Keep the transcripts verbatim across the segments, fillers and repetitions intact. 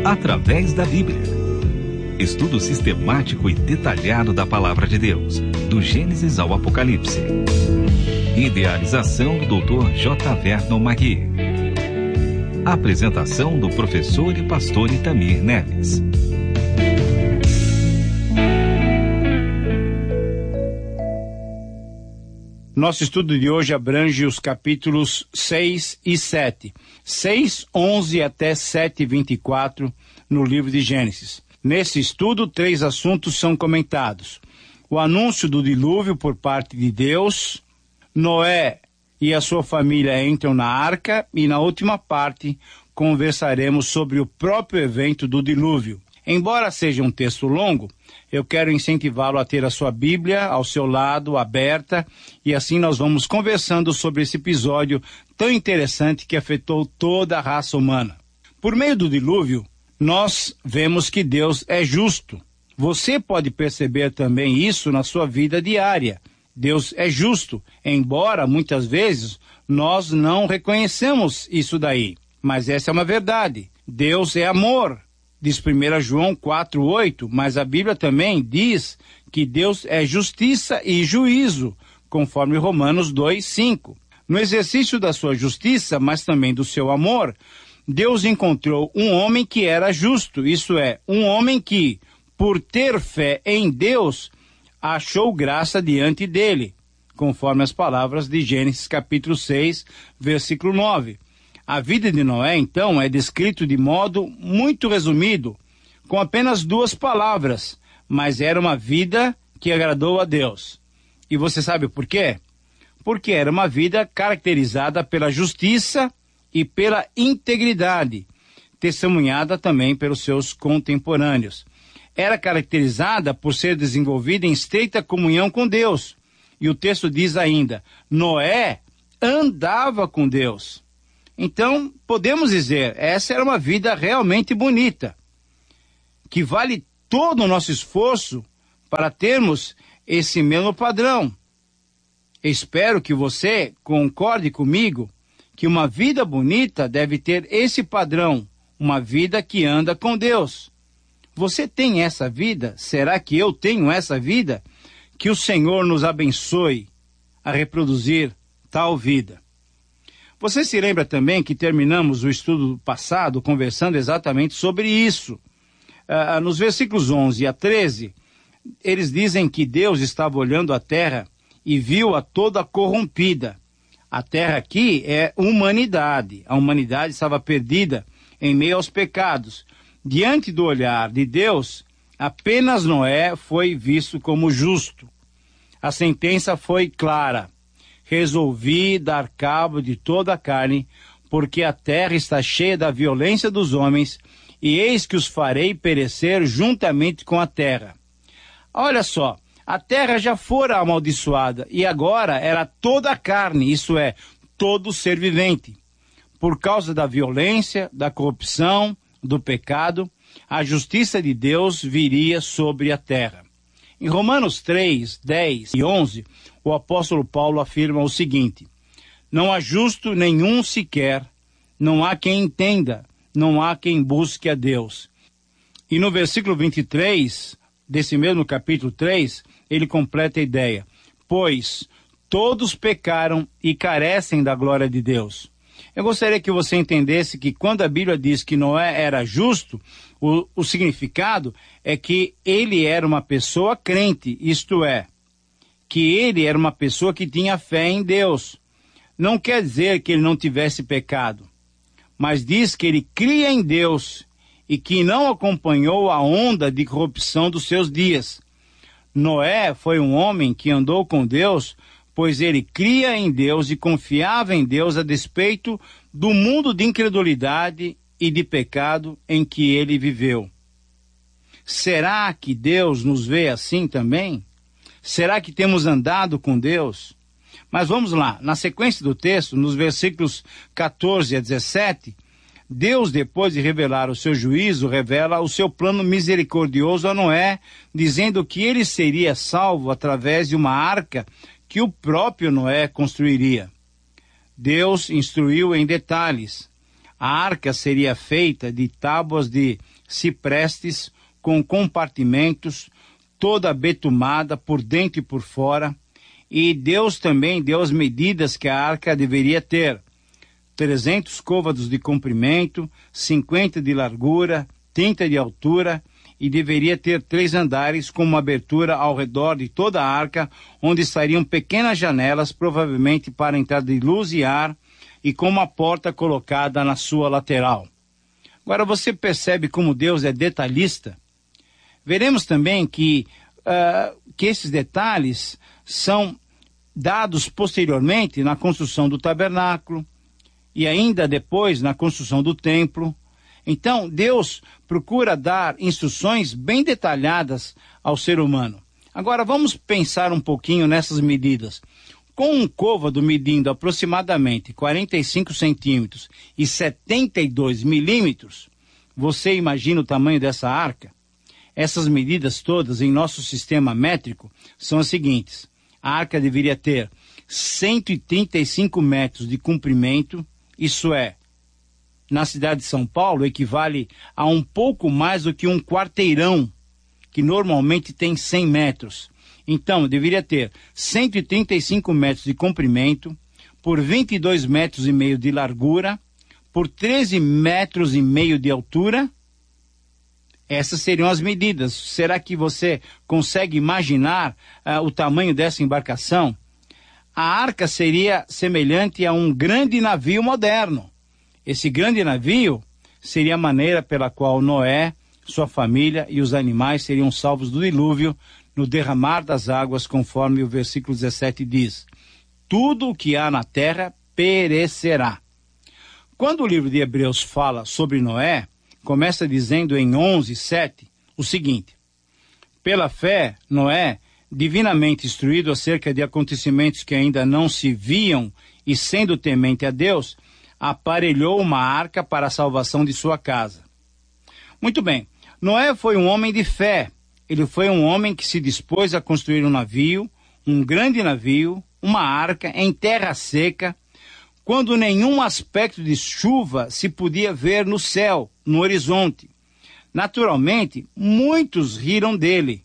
através da Bíblia. Estudo sistemático e detalhado da Palavra de Deus, do Gênesis ao Apocalipse. Idealização do doutor J. Vernon Magui. Apresentação do professor e pastor Itamir Neves. Nosso estudo de hoje abrange os capítulos seis e sete. seis, onze até sete, vinte e quatro no livro de Gênesis. Nesse estudo, três assuntos são comentados. O anúncio do dilúvio por parte de Deus, Noé e a sua família entram na arca e na última parte conversaremos sobre o próprio evento do dilúvio. Embora seja um texto longo, eu quero incentivá-lo a ter a sua Bíblia ao seu lado, aberta, e assim nós vamos conversando sobre esse episódio tão interessante que afetou toda a raça humana. Por meio do dilúvio, nós vemos que Deus é justo. Você pode perceber também isso na sua vida diária. Deus é justo, embora muitas vezes nós não reconhecemos isso daí. Mas essa é uma verdade. Deus é amor. Diz primeiro João quatro, oito, mas a Bíblia também diz que Deus é justiça e juízo, conforme Romanos dois, cinco. No exercício da sua justiça, mas também do seu amor, Deus encontrou um homem que era justo, isso é, um homem que, por ter fé em Deus, achou graça diante dele, conforme as palavras de Gênesis capítulo seis, versículo nove. A vida de Noé, então, é descrito de modo muito resumido, com apenas duas palavras, mas era uma vida que agradou a Deus. E você sabe por quê? Porque era uma vida caracterizada pela justiça e pela integridade, testemunhada também pelos seus contemporâneos. Era caracterizada por ser desenvolvida em estreita comunhão com Deus. E o texto diz ainda, Noé andava com Deus. Então, podemos dizer, essa era uma vida realmente bonita, que vale todo o nosso esforço para termos esse mesmo padrão. Espero que você concorde comigo que uma vida bonita deve ter esse padrão, uma vida que anda com Deus. Você tem essa vida? Será que eu tenho essa vida? Que o Senhor nos abençoe a reproduzir tal vida. Você se lembra também que terminamos o estudo passado conversando exatamente sobre isso. Ah, nos versículos onze a treze, eles dizem que Deus estava olhando a terra e viu-a toda corrompida. A terra aqui é humanidade. A humanidade estava perdida em meio aos pecados. Diante do olhar de Deus, apenas Noé foi visto como justo. A sentença foi clara. Resolvi dar cabo de toda a carne, porque a terra está cheia da violência dos homens, e eis que os farei perecer juntamente com a terra. Olha só, a terra já fora amaldiçoada, e agora era toda a carne, isso é, todo ser vivente. Por causa da violência, da corrupção, do pecado, a justiça de Deus viria sobre a terra. Em Romanos três, dez e onze, o apóstolo Paulo afirma o seguinte, não há justo nenhum sequer, não há quem entenda, não há quem busque a Deus. E no versículo vinte e três, desse mesmo capítulo três, ele completa a ideia, pois todos pecaram e carecem da glória de Deus. Eu gostaria que você entendesse que quando a Bíblia diz que Noé era justo, o, o significado é que ele era uma pessoa crente, isto é, que ele era uma pessoa que tinha fé em Deus. Não quer dizer que ele não tivesse pecado, mas diz que ele cria em Deus e que não acompanhou a onda de corrupção dos seus dias. Noé foi um homem que andou com Deus, pois ele cria em Deus e confiava em Deus a despeito do mundo de incredulidade e de pecado em que ele viveu. Será que Deus nos vê assim também? Será que temos andado com Deus? Mas vamos lá, na sequência do texto, nos versículos catorze a dezessete, Deus, depois de revelar o seu juízo, revela o seu plano misericordioso a Noé, dizendo que ele seria salvo através de uma arca que o próprio Noé construiria. Deus instruiu em detalhes. A arca seria feita de tábuas de ciprestes com compartimentos, toda betumada por dentro e por fora, e Deus também deu as medidas que a arca deveria ter: trezentos côvados de comprimento, cinquenta de largura, trinta de altura, e deveria ter três andares com uma abertura ao redor de toda a arca, onde estariam pequenas janelas, provavelmente para entrada de luz e ar, e com uma porta colocada na sua lateral. Agora você percebe como Deus é detalhista? Veremos também que, uh, que esses detalhes são dados posteriormente na construção do tabernáculo e ainda depois na construção do templo. Então, Deus procura dar instruções bem detalhadas ao ser humano. Agora, vamos pensar um pouquinho nessas medidas. Com um côvado medindo aproximadamente quarenta e cinco centímetros e setenta e dois milímetros, você imagina o tamanho dessa arca? Essas medidas todas em nosso sistema métrico são as seguintes: a arca deveria ter cento e trinta e cinco metros de comprimento, isso é, na cidade de São Paulo, equivale a um pouco mais do que um quarteirão, que normalmente tem cem metros. Então, deveria ter cento e trinta e cinco metros de comprimento, por vinte e dois metros e meio de largura, por treze metros e meio de altura. Essas seriam as medidas. Será que você consegue imaginar uh, o tamanho dessa embarcação? A arca seria semelhante a um grande navio moderno. Esse grande navio seria a maneira pela qual Noé, sua família e os animais seriam salvos do dilúvio no derramar das águas, conforme o versículo dezessete diz: tudo o que há na terra perecerá. Quando o livro de Hebreus fala sobre Noé, começa dizendo em onze, sete, o seguinte: pela fé, Noé, divinamente instruído acerca de acontecimentos que ainda não se viam e sendo temente a Deus, aparelhou uma arca para a salvação de sua casa. Muito bem, Noé foi um homem de fé. Ele foi um homem que se dispôs a construir um navio, um grande navio, uma arca em terra seca, quando nenhum aspecto de chuva se podia ver no céu, no horizonte. Naturalmente, muitos riram dele,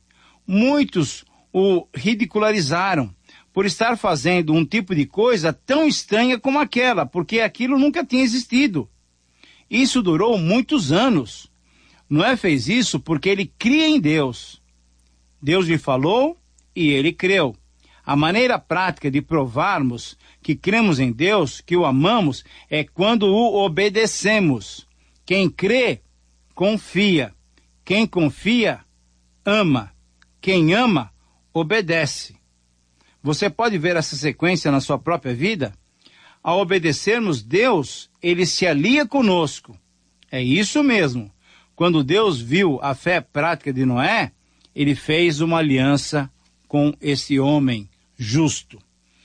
muitos o ridicularizaram por estar fazendo um tipo de coisa tão estranha como aquela, porque aquilo nunca tinha existido. Isso durou muitos anos. Noé fez isso porque ele cria em Deus. Deus lhe falou e ele creu. A maneira prática de provarmos que cremos em Deus, que o amamos, é quando o obedecemos. Quem crê, confia. Quem confia, ama. Quem ama, obedece. Você pode ver essa sequência na sua própria vida? Ao obedecermos Deus, ele se alia conosco. É isso mesmo. Quando Deus viu a fé prática de Noé, ele fez uma aliança com esse homem justo.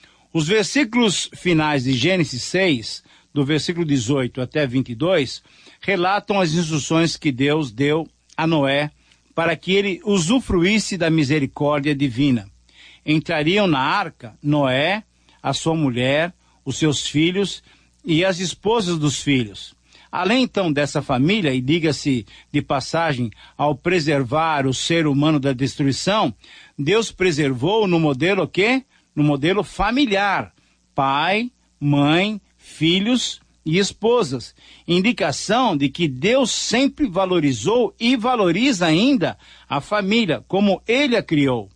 Os versículos finais de Gênesis seis, do versículo dezoito até vinte e dois, relatam as instruções que Deus deu a Noé para que ele usufruísse da misericórdia divina. Entrariam na arca Noé, a sua mulher, os seus filhos e as esposas dos filhos. Além então dessa família, e diga-se de passagem, ao preservar o ser humano da destruição, Deus preservou no modelo o quê? No modelo familiar, pai, mãe, filhos e esposas. Indicação de que Deus sempre valorizou e valoriza ainda a família, como ele a criou.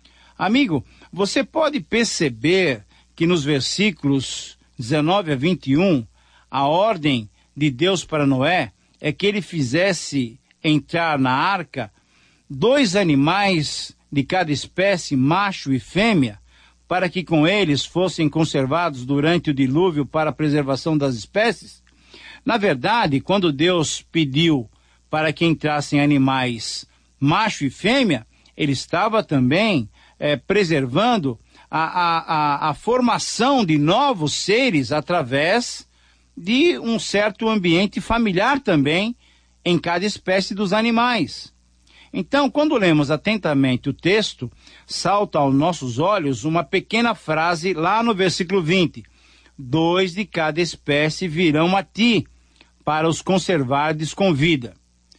Amigo, você pode perceber que nos versículos dezenove a vinte e um, a ordem de Deus para Noé é que ele fizesse entrar na arca dois animais de cada espécie, macho e fêmea, para que com eles fossem conservados durante o dilúvio para a preservação das espécies. Na verdade, quando Deus pediu para que entrassem animais macho e fêmea, ele estava também é, preservando a, a, a, a formação de novos seres através de um certo ambiente familiar também em cada espécie dos animais. Então, quando lemos atentamente o texto, salta aos nossos olhos uma pequena frase lá no versículo vinte. Dois de cada espécie virão a ti, para os conservardes com vida.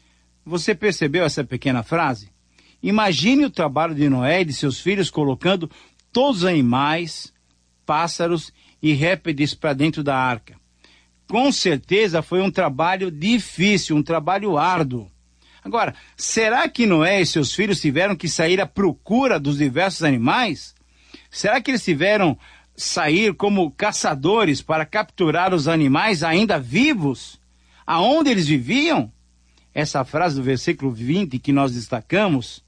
Você percebeu essa pequena frase? Imagine o trabalho de Noé e de seus filhos colocando todos os animais, pássaros e répteis para dentro da arca. Com certeza foi um trabalho difícil, um trabalho árduo. Agora, será que Noé e seus filhos tiveram que sair à procura dos diversos animais? Será que eles tiveram sair como caçadores para capturar os animais ainda vivos? Aonde eles viviam? Essa frase do versículo vinte que nós destacamos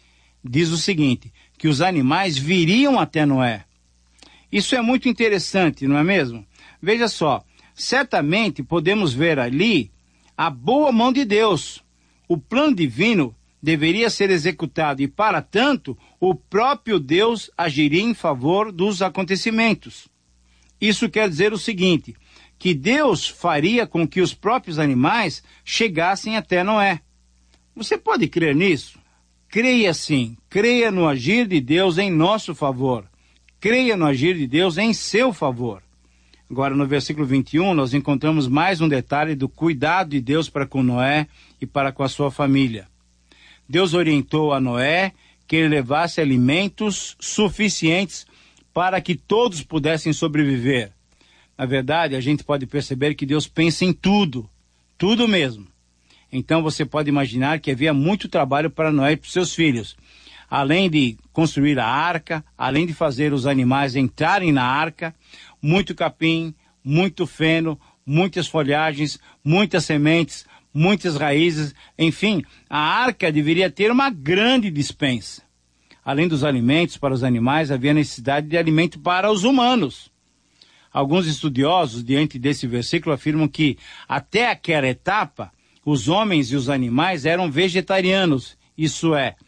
diz o seguinte, que os animais viriam até Noé. Isso é muito interessante, não é mesmo? Veja só, certamente podemos ver ali a boa mão de Deus. O plano divino deveria ser executado e, para tanto, o próprio Deus agiria em favor dos acontecimentos. Isso quer dizer o seguinte, que Deus faria com que os próprios animais chegassem até Noé. Você pode crer nisso? Creia sim, creia no agir de Deus em nosso favor. Creia no agir de Deus em seu favor. Agora, no versículo vinte e um, nós encontramos mais um detalhe do cuidado de Deus para com Noé e para com a sua família. Deus orientou a Noé que ele levasse alimentos suficientes para que todos pudessem sobreviver. Na verdade, a gente pode perceber que Deus pensa em tudo, tudo mesmo. Então você pode imaginar que havia muito trabalho para Noé e para os seus filhos. Além de construir a arca, além de fazer os animais entrarem na arca, muito capim, muito feno, muitas folhagens, muitas sementes, muitas raízes, enfim, a arca deveria ter uma grande despensa. Além dos alimentos para os animais, havia necessidade de alimento para os humanos. Alguns estudiosos, diante desse versículo, afirmam que até aquela etapa, os homens e os animais eram vegetarianos, isso é,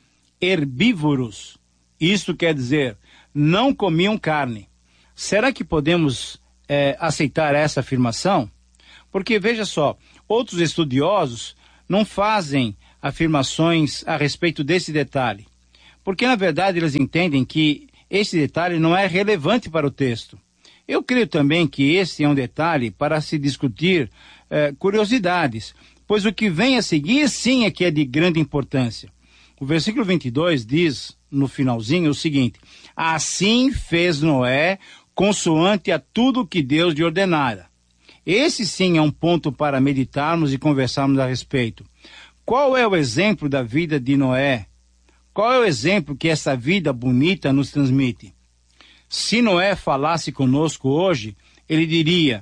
herbívoros. Isso quer dizer, não comiam carne. Será que podemos é, aceitar essa afirmação? Porque, veja só, outros estudiosos não fazem afirmações a respeito desse detalhe. Porque, na verdade, eles entendem que esse detalhe não é relevante para o texto. Eu creio também que esse é um detalhe para se discutir eh, curiosidades, pois o que vem a seguir sim é que é de grande importância. O versículo vinte e dois diz, no finalzinho, o seguinte, assim fez Noé, consoante a tudo que Deus lhe ordenara. Esse sim é um ponto para meditarmos e conversarmos a respeito. Qual é o exemplo da vida de Noé? Qual é o exemplo que essa vida bonita nos transmite? Se Noé falasse conosco hoje, ele diria,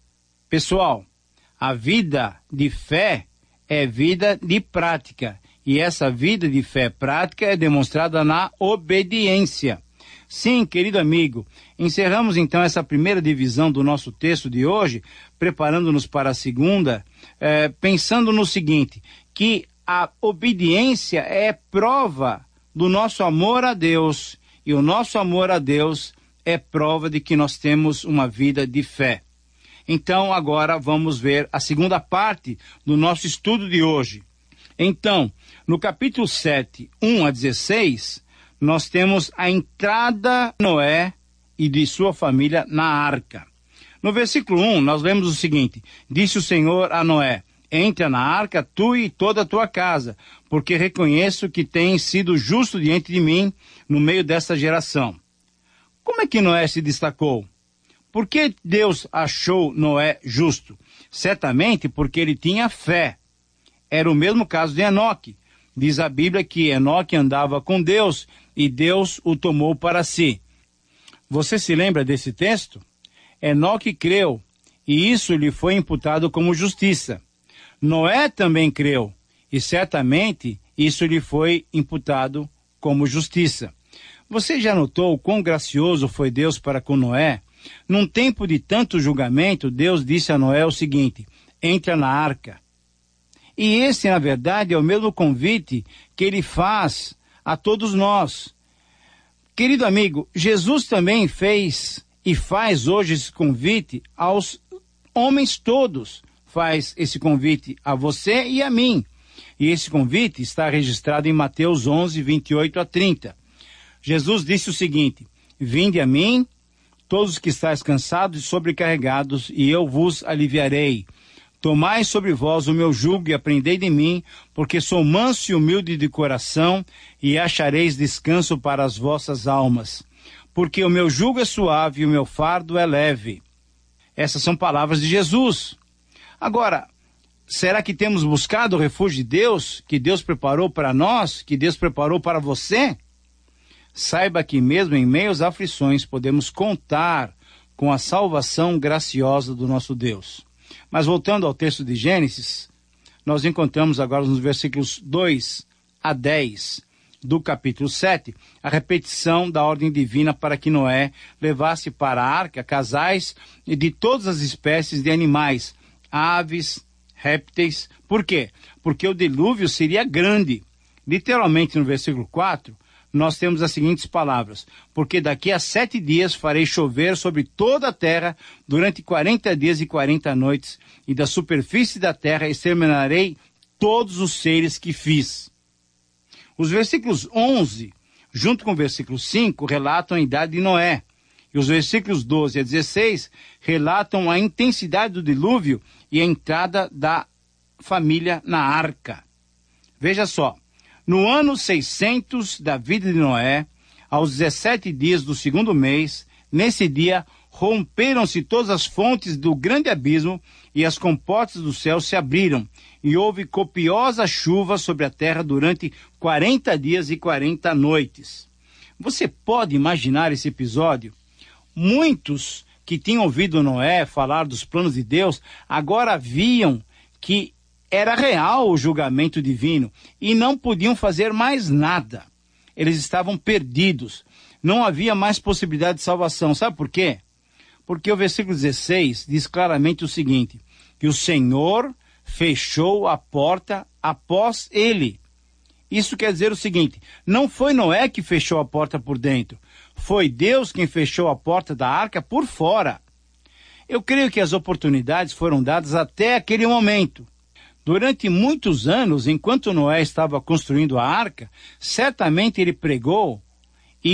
pessoal, a vida de fé é vida de prática, e essa vida de fé prática é demonstrada na obediência. Sim, querido amigo, encerramos então essa primeira divisão do nosso texto de hoje, preparando-nos para a segunda, eh, pensando no seguinte, que a obediência é prova do nosso amor a Deus, e o nosso amor a Deus é prova de que nós temos uma vida de fé. Então, agora vamos ver a segunda parte do nosso estudo de hoje. Então, no capítulo sete, um a dezesseis, nós temos a entrada de Noé e de sua família na arca. No versículo um, nós lemos o seguinte, disse o Senhor a Noé, entra na arca tu e toda a tua casa, porque reconheço que tens sido justo diante de mim no meio desta geração. Como é que Noé se destacou? Por que Deus achou Noé justo? Certamente porque ele tinha fé. Era o mesmo caso de Enoque. Diz a Bíblia que Enoque andava com Deus e Deus o tomou para si. Você se lembra desse texto? Enoque creu e isso lhe foi imputado como justiça. Noé também creu e certamente isso lhe foi imputado como justiça. Você já notou quão gracioso foi Deus para com Noé? Num tempo de tanto julgamento, Deus disse a Noé o seguinte, entra na arca. E esse, na verdade, é o mesmo convite que ele faz a todos nós. Querido amigo, Jesus também fez e faz hoje esse convite aos homens todos. Faz esse convite a você e a mim. E esse convite está registrado em Mateus onze, vinte e oito a trinta. Jesus disse o seguinte, vinde a mim, todos que estáis cansados e sobrecarregados, e eu vos aliviarei. Tomai sobre vós o meu jugo e aprendei de mim, porque sou manso e humilde de coração, e achareis descanso para as vossas almas. Porque o meu jugo é suave e o meu fardo é leve. Essas são palavras de Jesus. Agora, será que temos buscado o refúgio de Deus, que Deus preparou para nós, que Deus preparou para você? Saiba que mesmo em meio às aflições podemos contar com a salvação graciosa do nosso Deus. Mas voltando ao texto de Gênesis, nós encontramos agora nos versículos dois a dez do capítulo sete, a repetição da ordem divina para que Noé levasse para a arca casais de todas as espécies de animais, aves, répteis. Por quê? Porque o dilúvio seria grande. Literalmente no versículo quatro, nós temos as seguintes palavras: porque daqui a sete dias farei chover sobre toda a terra durante quarenta dias e quarenta noites, e da superfície da terra exterminarei todos os seres que fiz. Os versículos onze, junto com o versículo cinco, relatam a idade de Noé, e os versículos doze a dezesseis relatam a intensidade do dilúvio e a entrada da família na arca. Veja só. No ano seiscentos da vida de Noé, aos dezessete dias do segundo mês, nesse dia, romperam-se todas as fontes do grande abismo e as comportas do céu se abriram, e houve copiosa chuva sobre a terra durante quarenta dias e quarenta noites. Você pode imaginar esse episódio? Muitos que tinham ouvido Noé falar dos planos de Deus, agora viam que era real o julgamento divino e não podiam fazer mais nada. Eles estavam perdidos. Não havia mais possibilidade de salvação. Sabe por quê? Porque o versículo dezesseis diz claramente o seguinte: que o Senhor fechou a porta após ele. Isso quer dizer o seguinte: não foi Noé que fechou a porta por dentro, foi Deus quem fechou a porta da arca por fora. Eu creio que as oportunidades foram dadas até aquele momento. Durante muitos anos, enquanto Noé estava construindo a arca, certamente ele pregou